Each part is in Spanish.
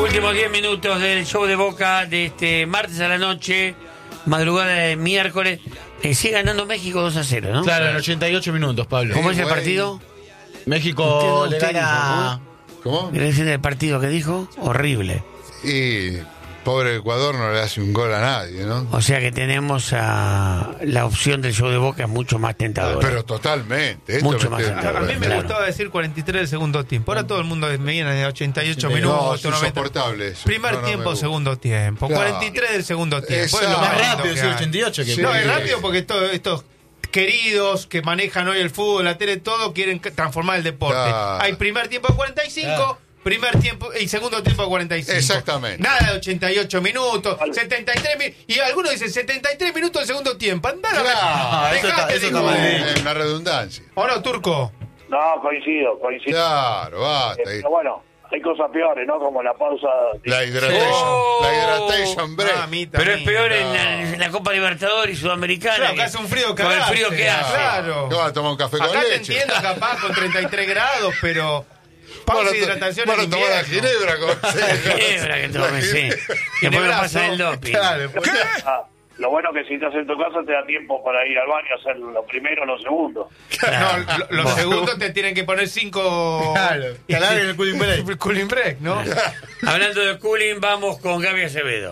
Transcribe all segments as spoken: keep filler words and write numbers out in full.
Últimos diez minutos del show de Boca de este martes a la noche, madrugada de miércoles. Eh, sigue ganando México dos a cero, ¿no? Claro, en ochenta y ocho minutos, Pablo. ¿Cómo es el güey. partido? México Usted- le usted gana... ¿Cómo? ¿Querés decir el partido que dijo? Horrible. Y pobre Ecuador no le hace un gol a nadie, ¿no? O sea que tenemos a la opción del show de Boca es mucho más tentadora. Pero totalmente. Esto Mucho me más estoy- tentador. A mí me Claro. gustaba decir cuarenta y tres del segundo tiempo. Ahora todo el mundo me viene de ochenta y ocho No, minutos. es noventa. insoportable eso. Primer No, no tiempo, me gusta. segundo tiempo. Claro. cuarenta y tres del segundo tiempo. Exacto. Es lo Más más lindo rápido, que sí, hay. ochenta y ocho que- Sí. No, es rápido porque esto- estos queridos que manejan hoy el fútbol, la tele, todo, quieren c- transformar el deporte. Claro. Hay primer tiempo de cuarenta y cinco. Claro. Primer tiempo y segundo tiempo de cuarenta y cinco. Exactamente. Nada de ochenta y ocho minutos, setenta y tres mi- y algunos dicen setenta y tres minutos del segundo tiempo. Andá, Claro. Ah, eso está- eso está mal dicho. Es una redundancia. ¿O no, Turco? No, coincido, coincido. Claro, basta. Eh, Pero bueno, hay cosas peores, ¿no? Como la pausa. La hidratation. Oh. La hidratation break. Mamita Pero es mía. peor en la, en la Copa Libertadores y Sudamericana. Claro, que hace un frío que Con el frío que hace. Claro. ¿Qué vas a tomar un café con Acá te leche? entiendo capaz con treinta y tres grados, pero pausa Bueno, de hidratación bueno, en tomar la invierno. ginebra con La ginebra que tome, sí. Después no Ginebrazo. pasa el doping. Claro, después- Ah, lo bueno que si estás en tu casa te da tiempo para ir al baño a hacer lo primero o lo segundo. No, lo- los Bueno. segundos te tienen que poner cinco... Claro, te alargan el cooling break. Cooling break, ¿no? Hablando de cooling, vamos con Gaby Acevedo.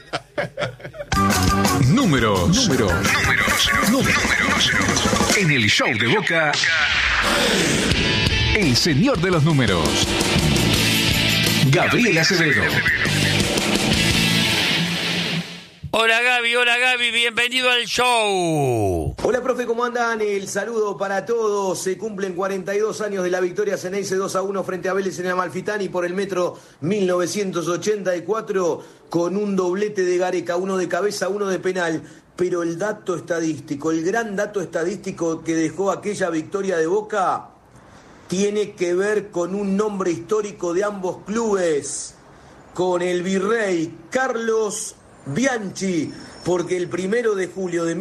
Números. Números. Números. Números. En el show de Boca, el señor de los números, Gabriel Acevedo. Hola Gaby, hola Gaby, bienvenido al show. Hola, profe, ¿cómo andan? El saludo para todos. Se cumplen cuarenta y dos años de la victoria Ceneice dos a uno frente a Vélez en el Amalfitani por el Metro mil novecientos ochenta y cuatro con un doblete de Gareca, uno de cabeza, uno de penal. Pero el dato estadístico, el gran dato estadístico que dejó aquella victoria de Boca tiene que ver con un nombre histórico de ambos clubes, con el virrey Carlos Bianchi, porque el primero de julio de